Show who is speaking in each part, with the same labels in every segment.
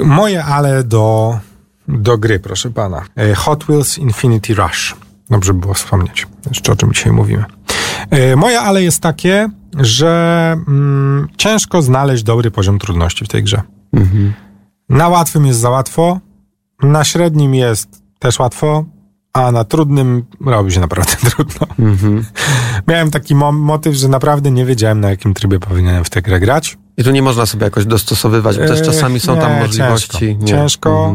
Speaker 1: Moje ale do gry, proszę pana. Hot Wheels Infinity Rush. Dobrze było wspomnieć, jeszcze o czym dzisiaj mówimy. Moje ale jest takie, że ciężko znaleźć dobry poziom trudności w tej grze. Na łatwym jest za łatwo, na średnim jest też łatwo, a na trudnym robi się naprawdę trudno. Miałem taki motyw, że naprawdę nie wiedziałem, na jakim trybie powinienem w tę grę grać.
Speaker 2: I tu nie można sobie jakoś dostosowywać, bo też czasami są tam możliwości.
Speaker 1: Ciężko.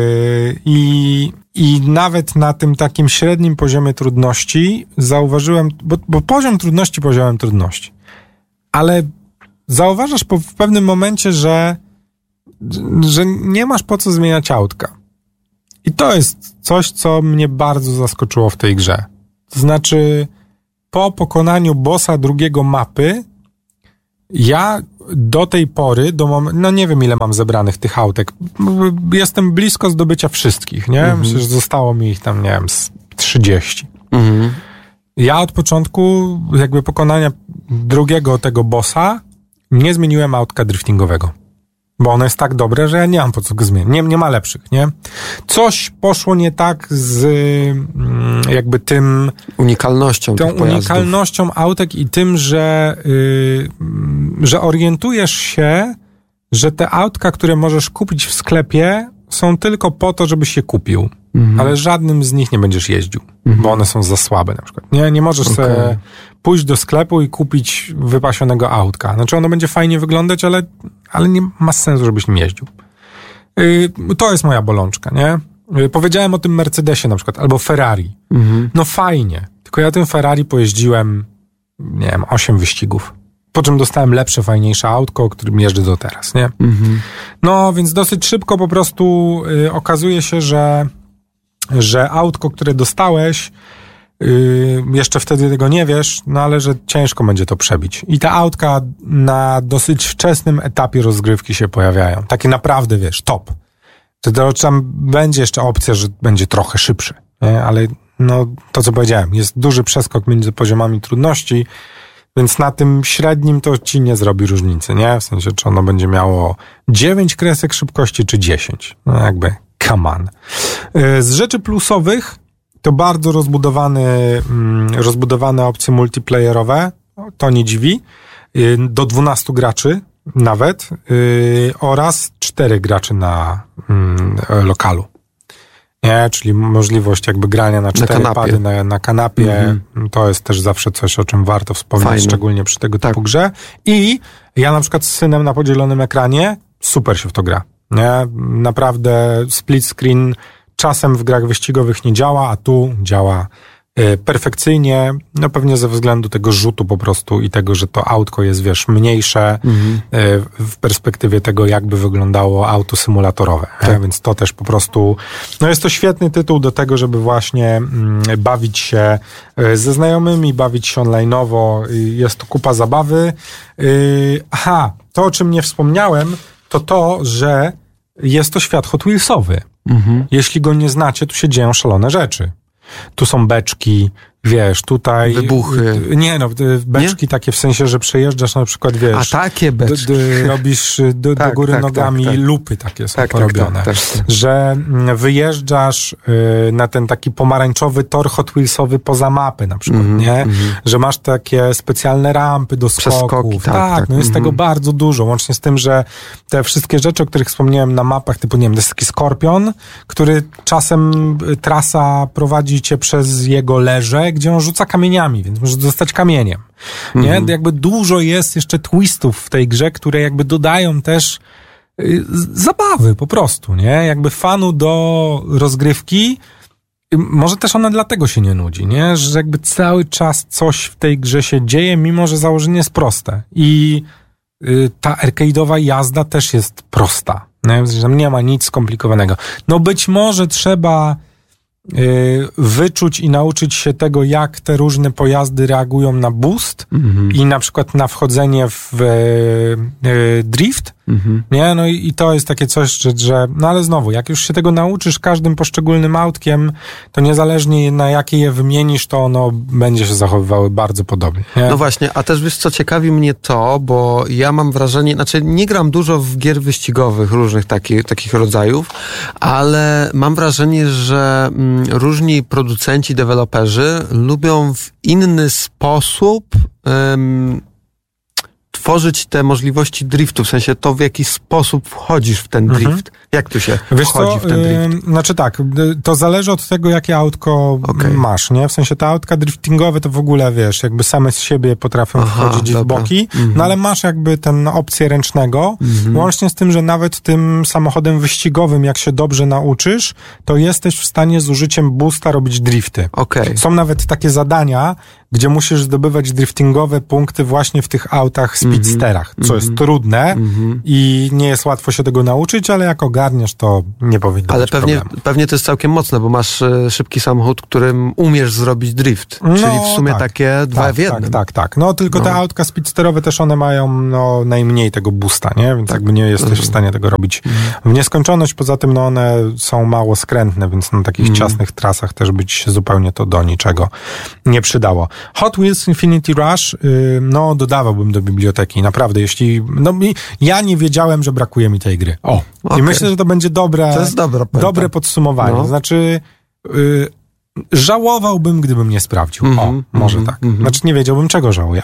Speaker 1: I nawet na tym takim średnim poziomie trudności zauważyłem, bo poziom trudności poziomem trudności, ale zauważasz w pewnym momencie, że nie masz po co zmieniać autka. I to jest coś, co mnie bardzo zaskoczyło w tej grze. To znaczy, po pokonaniu bossa drugiego mapy, ja do tej pory, no nie wiem, ile mam zebranych tych autek. Jestem blisko zdobycia wszystkich, nie? Myślę, że zostało mi ich tam, nie wiem, 30. Ja od początku jakby pokonania drugiego tego bossa nie zmieniłem autka driftingowego. Bo ono jest tak dobre, że ja nie mam po co go zmienić. Nie ma lepszych, nie? Coś poszło nie tak z jakby tym...
Speaker 2: unikalnością tych pojazdów.
Speaker 1: Unikalnością autek i tym, że orientujesz się, że te autka, które możesz kupić w sklepie, są tylko po to, żebyś je kupił. Ale żadnym z nich nie będziesz jeździł, bo one są za słabe na przykład. Nie możesz sobie pójść do sklepu i kupić wypasionego autka. Znaczy ono będzie fajnie wyglądać, ale nie ma sensu, żebyś nim jeździł. To jest moja bolączka, nie? Powiedziałem o tym Mercedesie na przykład, albo Ferrari. No fajnie, tylko ja tym Ferrari pojeździłem, nie wiem, 8 wyścigów. Po czym dostałem lepsze, fajniejsze autko, którym jeżdżę do teraz, nie? No, więc dosyć szybko po prostu okazuje się, że autko, które dostałeś, jeszcze wtedy tego nie wiesz, no ale że ciężko będzie to przebić. I te autka na dosyć wczesnym etapie rozgrywki się pojawiają. Takie naprawdę, wiesz, top. To tam będzie jeszcze opcja, że będzie trochę szybszy, nie? Ale no, to co powiedziałem, jest duży przeskok między poziomami trudności, więc na tym średnim to ci nie zrobi różnicy, nie? W sensie, czy ono będzie miało 9 kresek szybkości, czy 10. No jakby, come on. Z rzeczy plusowych to bardzo rozbudowane opcje multiplayerowe, to nie dziwi, do 12 graczy nawet, oraz 4 graczy na lokalu. Nie, czyli możliwość jakby grania na 4 pady na kanapie. To jest też zawsze coś, o czym warto wspomnieć, szczególnie przy tego typu grze. I ja na przykład z synem na podzielonym ekranie super się w to gra. Nie? Naprawdę split screen czasem w grach wyścigowych nie działa, a tu działa perfekcyjnie, no pewnie ze względu tego rzutu po prostu i tego, że to autko jest, wiesz, mniejsze w perspektywie tego, jakby wyglądało auto symulatorowe. Tak. Więc to też po prostu, no jest to świetny tytuł do tego, żeby właśnie bawić się ze znajomymi, bawić się online'owo. Jest to kupa zabawy. To, o czym nie wspomniałem, to, że jest to świat Hot Wheelsowy. Jeśli go nie znacie, tu się dzieją szalone rzeczy. Tu są beczki, wiesz, tutaj...
Speaker 2: Wybuchy.
Speaker 1: Nie, no, beczki takie w sensie, że przejeżdżasz na przykład, wiesz...
Speaker 2: A takie beczki.
Speaker 1: Robisz do góry nogami, lupy takie są porobione. Że wyjeżdżasz na ten taki pomarańczowy tor Hot Wheelsowy poza mapy na przykład, nie? Że masz takie specjalne rampy do skoków. Tak, no jest tego bardzo dużo, łącznie z tym, że te wszystkie rzeczy, o których wspomniałem na mapach, typu, nie wiem, to jest taki skorpion, który czasem trasa prowadzi cię przez jego leże, gdzie on rzuca kamieniami, więc możesz zostać kamieniem. Nie? Jakby dużo jest jeszcze twistów w tej grze, które jakby dodają też zabawy po prostu, nie? Jakby fanu do rozgrywki. Może też ona dlatego się nie nudzi, nie? Że jakby cały czas coś w tej grze się dzieje, mimo że założenie jest proste. I ta arcade'owa jazda też jest prosta. Nie? Tam nie ma nic skomplikowanego. No być może trzeba wyczuć i nauczyć się tego, jak te różne pojazdy reagują na boost i na przykład na wchodzenie w drift, Nie, no i to jest takie coś, że no ale znowu, jak już się tego nauczysz każdym poszczególnym autkiem, to niezależnie na jakie je wymienisz, to ono będzie się zachowywały bardzo podobnie. Nie?
Speaker 2: No właśnie, a też wiesz co, ciekawi mnie to, bo ja mam wrażenie, znaczy nie gram dużo w gier wyścigowych różnych takich rodzajów, ale mam wrażenie, że różni producenci, deweloperzy lubią w inny sposób tworzyć te możliwości driftu, w sensie to, w jaki sposób wchodzisz w ten drift. Jak tu się wchodzi w ten drift?
Speaker 1: Znaczy tak, to zależy od tego, jakie autko masz, nie? W sensie te autka driftingowe to w ogóle, wiesz, jakby same z siebie potrafią wchodzić w boki, no ale masz jakby tę opcję ręcznego, łącznie z tym, że nawet tym samochodem wyścigowym, jak się dobrze nauczysz, to jesteś w stanie z użyciem boosta robić drifty. Są nawet takie zadania, gdzie musisz zdobywać driftingowe punkty właśnie w tych autach speedsterach, co jest trudne i nie jest łatwo się tego nauczyć, ale jak ogarniesz, to nie powinno być problemu. Ale
Speaker 2: pewnie to jest całkiem mocne, bo masz szybki samochód, którym umiesz zrobić drift, czyli w sumie takie dwa w jednym.
Speaker 1: Tak. No tylko te autka speedsterowe też one mają najmniej tego boosta, nie? Więc jakby nie jesteś w stanie tego robić w nieskończoność. Poza tym one są mało skrętne, więc na takich ciasnych trasach też by ci się zupełnie to do niczego nie przydało. Hot Wheels Infinity Rush, dodawałbym do biblioteki, naprawdę, ja nie wiedziałem, że brakuje mi tej gry. I myślę, że to będzie dobre podsumowanie. Znaczy, żałowałbym, gdybym nie sprawdził. Może tak. Znaczy, nie wiedziałbym, czego żałuję,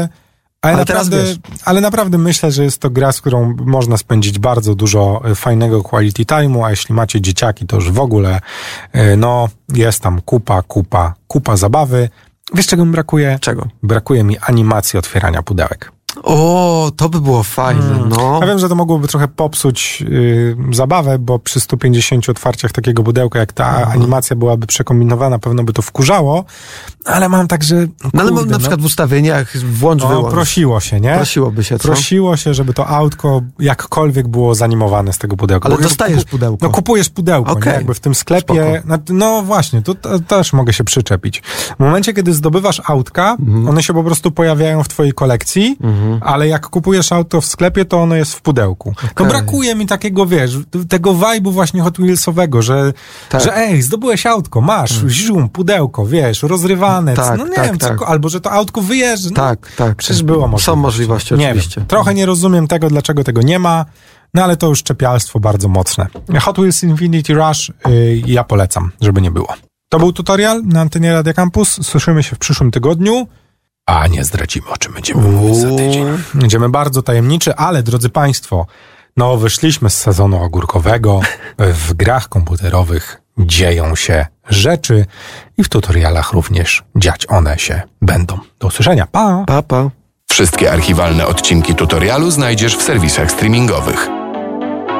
Speaker 1: ale naprawdę myślę, że jest to gra, z którą można spędzić bardzo dużo fajnego quality time'u, a jeśli macie dzieciaki, to już w ogóle, jest tam kupa zabawy. Wiesz, czego mi brakuje?
Speaker 2: Czego?
Speaker 1: Brakuje mi animacji otwierania pudełek.
Speaker 2: O, to by było fajne,
Speaker 1: Ja wiem, że to mogłoby trochę popsuć zabawę, bo przy 150 otwarciach takiego pudełka, jak ta animacja byłaby przekombinowana, pewno by to wkurzało, ale mam tak, że...
Speaker 2: ale na przykład w ustawieniach wyłącz.
Speaker 1: Prosiło się, nie?
Speaker 2: Prosiłoby się, co?
Speaker 1: Prosiło się, żeby to autko jakkolwiek było zanimowane z tego pudełka.
Speaker 2: Ale dostajesz pudełko.
Speaker 1: Kupujesz pudełko, nie? Jakby w tym sklepie. No właśnie, to też mogę się przyczepić. W momencie, kiedy zdobywasz autka, one się po prostu pojawiają w twojej kolekcji, ale jak kupujesz auto w sklepie, to ono jest w pudełku. To brakuje mi takiego, wiesz, tego vibe'u właśnie Hot Wheelsowego, że zdobyłeś autko, masz, pudełko, wiesz, rozrywane, albo że to autko wyjeżdża. Przecież było możliwość.
Speaker 2: Są możliwości, oczywiście.
Speaker 1: Trochę nie rozumiem tego, dlaczego tego nie ma, ale to już czepialstwo bardzo mocne. Hot Wheels Infinity Rush ja polecam, żeby nie było. To był tutorial na antenie Radia Campus. Słyszymy się w przyszłym tygodniu. A nie zdradzimy, o czym będziemy mówić za tydzień. Będziemy bardzo tajemniczy, ale drodzy Państwo, wyszliśmy z sezonu ogórkowego. W grach komputerowych dzieją się rzeczy i w tutorialach również dziać one się będą. Do usłyszenia. Pa!
Speaker 2: Pa.
Speaker 3: Wszystkie archiwalne odcinki tutorialu znajdziesz w serwisach streamingowych.